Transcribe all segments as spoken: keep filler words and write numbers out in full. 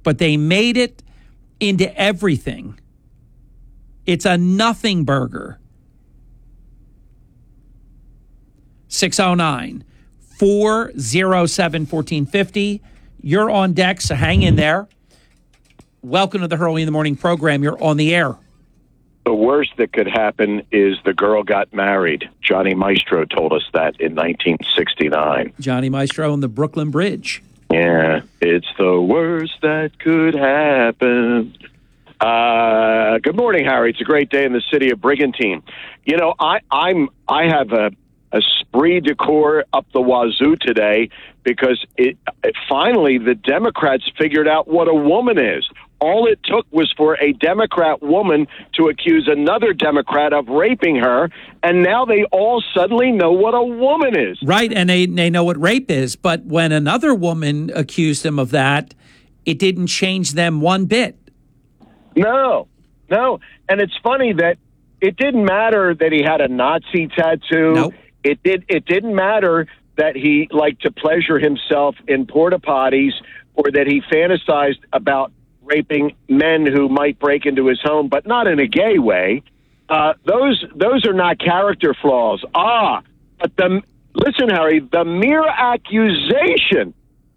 but they made it into everything. It's a nothing burger. six oh nine, four oh seven, one four five oh. You're on deck, so hang in there. Welcome to the Hurley in the Morning program. You're on the air. The worst that could happen is the girl got married. Johnny Maestro told us that in nineteen sixty-nine. Johnny Maestro on the Brooklyn Bridge. Yeah, it's the worst that could happen. Uh, good morning, Harry. It's a great day in the city of Brigantine. You know, I, I'm I have a, a spree de corps up the wazoo today because it, it finally the Democrats figured out what a woman is. All it took was for a Democrat woman to accuse another Democrat of raping her, and now they all suddenly know what a woman is. Right, and they, they know what rape is. But when another woman accused him of that, it didn't change them one bit. No, no. And it's funny that it didn't matter that he had a Nazi tattoo. Nope. It did. It didn't matter that he liked to pleasure himself in porta potties or that he fantasized about raping men who might break into his home, but not in a gay way. Uh, those those are not character flaws. Ah, but the listen, Harry, the mere accusation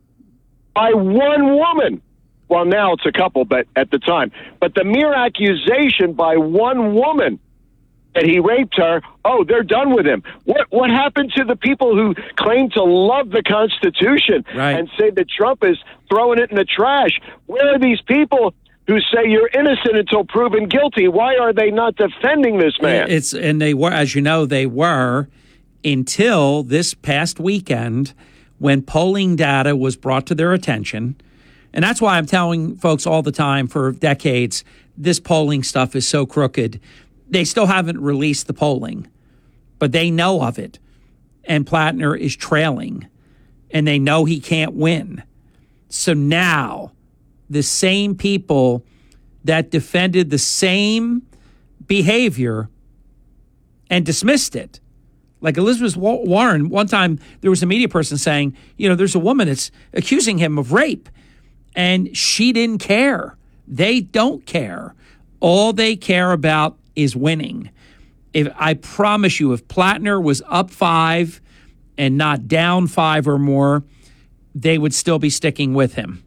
by one woman. Well, now it's a couple, but at the time, but the mere accusation by one woman that he raped her, oh, they're done with him. What what happened to the people who claim to love the Constitution right. and say that Trump is throwing it in the trash? Where are these people who say you're innocent until proven guilty? Why are they not defending this man? It's and they were, as you know, they were until this past weekend when polling data was brought to their attention. And that's why I'm telling folks all the time for decades, this polling stuff is so crooked. They still haven't released the polling, but they know of it. And Plattner is trailing, and they know he can't win. So now the same people that defended the same behavior and dismissed it, like Elizabeth Warren, one time there was a media person saying, you know, there's a woman that's accusing him of rape, and she didn't care. They don't care. All they care about is winning. If I promise you, if Plattner was up five and not down five or more, they would still be sticking with him.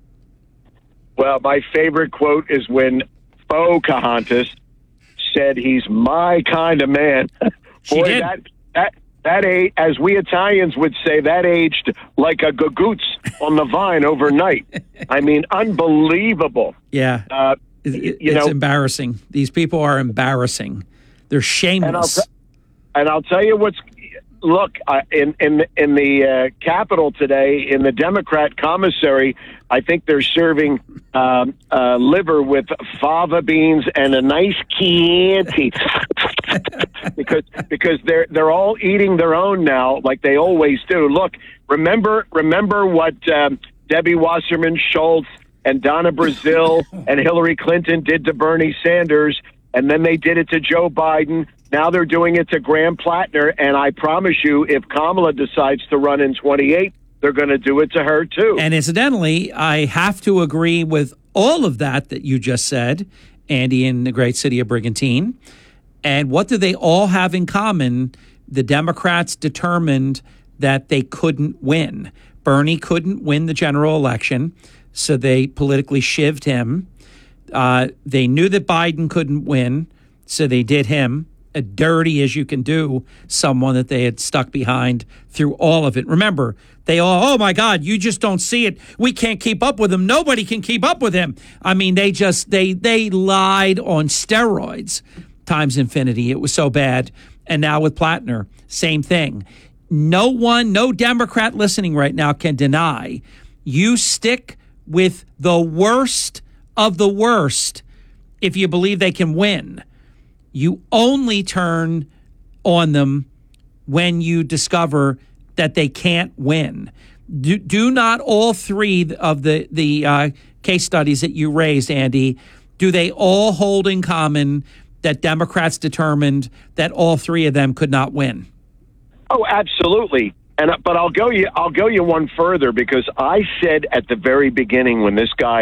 Well, my favorite quote is when Pocahontas said he's my kind of man. She Boy, did. that that that age, as we Italians would say, that aged like a gagoots on the vine overnight. I mean, unbelievable. Yeah. Uh, It, you it's know, embarrassing. These people are embarrassing. They're shameless. And I'll, t- and I'll tell you what's look uh, in in the, in the uh, Capitol today in the Democrat commissary. I think they're serving um, uh, liver with fava beans and a nice Chianti because because they're they're all eating their own now, like they always do. Look, remember remember what um, Debbie Wasserman Schultz and Donna Brazile and Hillary Clinton did to Bernie Sanders, and then they did it to Joe Biden. Now they're doing it to Graham Plattner, and I promise you, if Kamala decides to run in twenty-eight, they're going to do it to her, too. And incidentally, I have to agree with all of that that you just said, Andy, in the great city of Brigantine. And what do they all have in common? The Democrats determined that they couldn't win. Bernie couldn't win the general election, so they politically shivved him. Uh, they knew that Biden couldn't win, so they did him, as dirty as you can do someone that they had stuck behind through all of it. Remember, they all, oh, my God, you just don't see it. We can't keep up with him. Nobody can keep up with him. I mean, they just, they they lied on steroids times infinity. It was so bad. And now with Plattner, same thing. No one, no Democrat listening right now can deny you stick with the worst of the worst if you believe they can win. You only turn on them when you discover that they can't win. Do, do not all three of the, the uh, case studies that you raised, Andy, do they all hold in common that Democrats determined that all three of them could not win? Oh, absolutely. And but I'll go you I'll go you one further, because I said at the very beginning when this guy